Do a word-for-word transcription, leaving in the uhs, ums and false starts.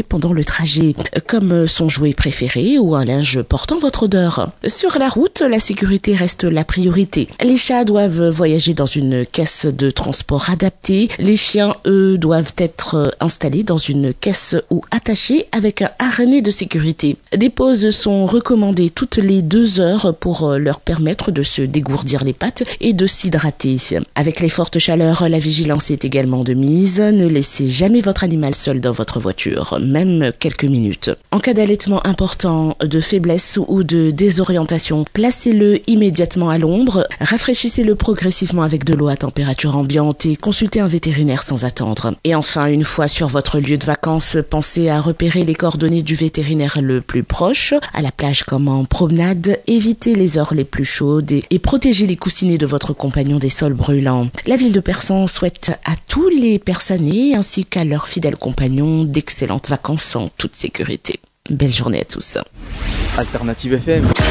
pendant le trajet, comme son jouet préféré ou un linge portant votre odeur. Sur la route, la sécurité reste la priorité. Les chats doivent voyager dans une caisse de transport adaptée. Les chiens, eux, doivent être installés dans une caisse ou attachés avec un harnais de sécurité. Des pauses sont recommandées toutes les deux heures pour leur permettre de se dégourdir les pattes et de s'hydrater. Avec les fortes chaleurs, la vigilance est également de mise. Ne laissez jamais votre animal seul dans votre voiture, même quelques minutes. En cas d'allaitement important, de faiblesse ou de désorientation, placez-le immédiatement à l'ombre, rafraîchissez-le progressivement avec de l'eau à température ambiante et consultez un vétérinaire sans attendre. Et enfin, une fois sur votre lieu de vacances, pensez à repérer les coordonnées du vétérinaire le plus proche, à la plage comme en promenade, évitez les heures les plus chaudes et, et protégez les coussinets de votre compagnon des sols brûlants. La ville de Persan souhaite à tous les Persanais ainsi qu'à leurs fidèles compagnons d'excellentes vacances en toute sécurité. Belle journée à tous. Alternative F M.